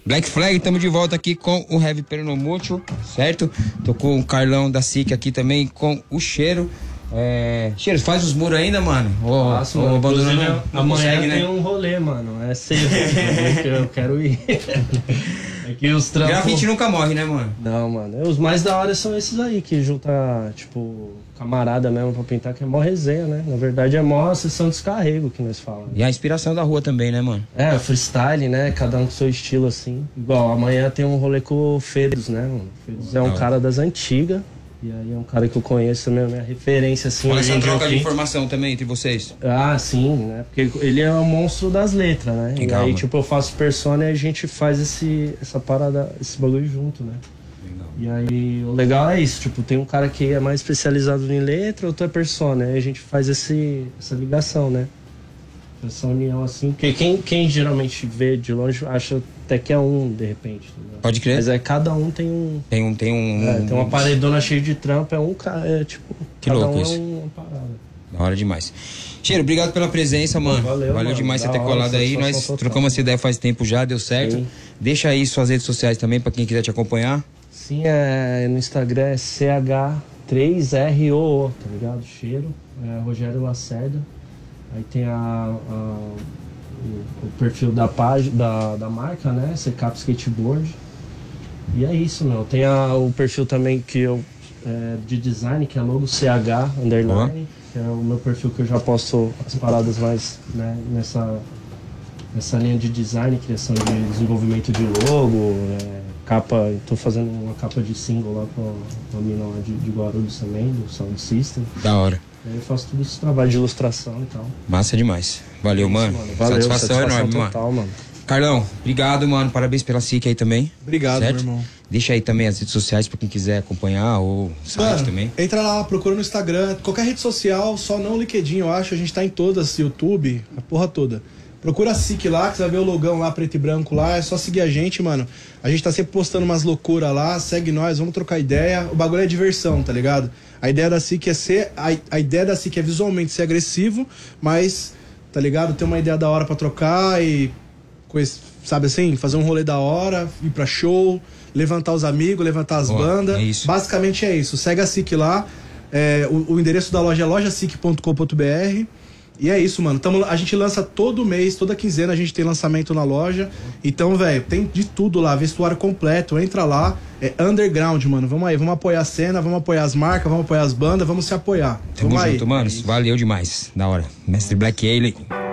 Black Flag, estamos de volta aqui com o Heavy Pernomútil, certo? Tô com o Carlão da SIC aqui também com o Cheiro. Cheiro, faz os muros ainda, mano? Faço, mano. Abandonando, amanhã tem um rolê, mano. É cedo, eu quero ir. É que os trampos... Grafite nunca morre, né, mano? Não, mano. Os mais da hora são esses aí, que junta, tipo, camarada mesmo pra pintar, que é mó resenha, né? Na verdade é mó sessão de descarrego que nós falamos. E a inspiração da rua também, né, mano? Freestyle, né? Cada um com seu estilo, assim. Igual, amanhã tem um rolê com o Fedos, né, mano? Fedos é um cara das antigas. E aí é um cara que eu conheço, minha referência, assim. Olha essa troca de informação também entre vocês. Ah, sim, né? Porque ele é um monstro das letras, né? Legal, e aí, mano. tipo, eu faço persona e a gente faz essa parada, esse bagulho junto, né? Legal. E aí, o legal é isso, tipo, tem um cara que é mais especializado em letra, outro é persona. Aí a gente faz essa ligação, né? Essa união, assim. Porque quem geralmente vê de longe acha até que é um, de repente. Entendeu? Pode crer. Mas cada um tem um... Tem uma paredona cheia de trampo, é um cara, tipo... Que cada louco um isso. é uma parada. Da hora demais. Cheiro, obrigado pela presença, mano. Valeu mano. Demais você Da ter hora, colado aí. satisfação Nós total. trocamos essa ideia faz tempo já, deu certo. Sim. Deixa aí suas redes sociais também pra quem quiser te acompanhar. Sim, no Instagram é CH3ROO, tá ligado? Cheiro, Rogério Lacerda. Aí tem o perfil da página da marca, né? Secap Skateboard. E é isso, meu. Tem o perfil também que eu de design, que é logo CH underline, que é o meu perfil que eu já posto as paradas mais, né, nessa linha de design, criação de desenvolvimento de logo, capa. Tô fazendo uma capa de single lá com a mina lá de Guarulhos também, do Sound System. Da hora. Aí eu faço todo esse trabalho de ilustração e tal. Massa demais. Valeu, mano. Valeu, satisfação enorme, total, mano. Carlão, obrigado, mano. Parabéns pela SIC aí também. Obrigado, certo? meu irmão. Deixa aí também as redes sociais pra quem quiser acompanhar, ou site também. Entra lá, procura no Instagram, qualquer rede social, só não o LinkedIn, eu acho. A gente tá em todas, YouTube, a porra toda. Procura a SIC lá, que você vai ver o logão lá, preto e branco lá. É só seguir a gente, mano. A gente tá sempre postando umas loucuras lá. Segue nós, vamos trocar ideia. O bagulho é diversão, tá ligado? A ideia da SIC é ser... A ideia da SIC é visualmente ser agressivo, mas, tá ligado? Ter uma ideia da hora pra trocar e... sabe assim? Fazer um rolê da hora, ir pra show, levantar os amigos, levantar as bandas. É isso. Basicamente é isso. Segue a SIC lá. O endereço da loja é lojasic.com.br. E é isso, mano. A gente lança todo mês, toda quinzena a gente tem lançamento na loja. Então, velho, tem de tudo lá, vestuário completo. Entra lá, é underground, mano. Vamos aí, vamos apoiar a cena, vamos apoiar as marcas, vamos apoiar as bandas, vamos se apoiar. Tamo Vamos junto, aí. mano. Valeu demais. Da hora. Mestre Black Alien.